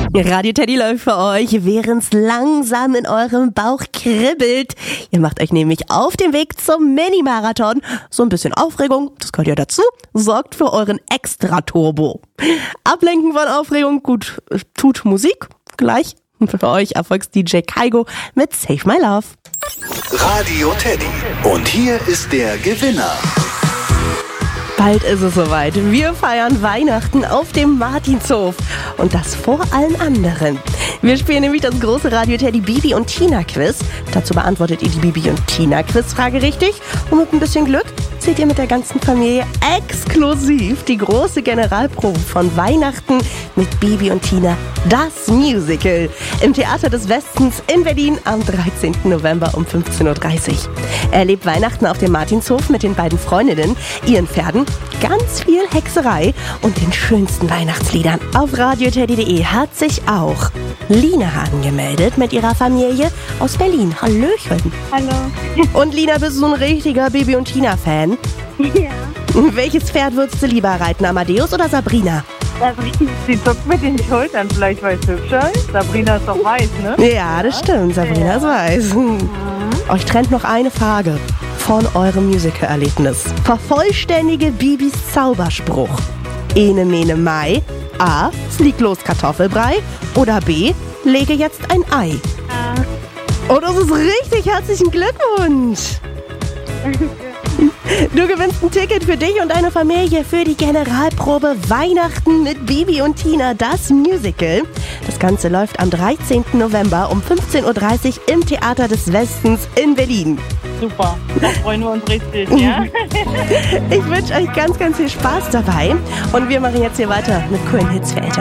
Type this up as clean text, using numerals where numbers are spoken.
Radio Teddy läuft für euch, während's langsam in eurem Bauch kribbelt. Ihr macht euch nämlich auf den Weg zum Mini-Marathon. So ein bisschen Aufregung, das gehört ja dazu, sorgt für euren Extra-Turbo. Ablenken von Aufregung, gut, tut Musik. Gleich für euch Erfolgs-DJ Kaigo mit Save My Love. Radio Teddy. Und hier ist der Gewinner. Bald ist es soweit. Wir feiern Weihnachten auf dem Martinshof. Und das vor allen anderen. Wir spielen nämlich das große Radio Teddy Bibi und Tina Quiz. Dazu beantwortet ihr die Bibi und Tina Quizfrage richtig. Und mit ein bisschen Glück seht ihr mit der ganzen Familie exklusiv die große Generalprobe von Weihnachten mit Bibi und Tina, das Musical, im Theater des Westens in Berlin am 13. November um 15.30 Uhr. Erlebt Weihnachten auf dem Martinshof mit den beiden Freundinnen, ihren Pferden, ganz viel Hexerei und den schönsten Weihnachtsliedern. Auf radioteddy.de hat sich auch Lina angemeldet mit ihrer Familie aus Berlin. Hallöchen. Hallo. Und Lina, bist du ein richtiger Bibi und Tina-Fan? Ja. Welches Pferd würdest du lieber reiten, Amadeus oder Sabrina? Sabrina, sie zuckt mit den Schultern, vielleicht weil es hübscher ist. Sabrina ist doch weiß, ne? Ja, das stimmt. Sabrina ist weiß. Euch trennt noch eine Frage von eurem Musical-Erlebnis. Vervollständige Bibis Zauberspruch. Ene, mene, mai. A. Flieg los, Kartoffelbrei. Oder B. Lege jetzt ein Ei. Oh, das ist richtig. Herzlichen Glückwunsch. Du gewinnst ein Ticket für dich und deine Familie für die Generalprobe Weihnachten mit Bibi und Tina, das Musical. Das Ganze läuft am 13. November um 15.30 Uhr im Theater des Westens in Berlin. Super, da freuen wir uns richtig, ja? Ich wünsche euch ganz, ganz viel Spaß dabei. Und wir machen jetzt hier weiter mit coolen Hits für Eltern.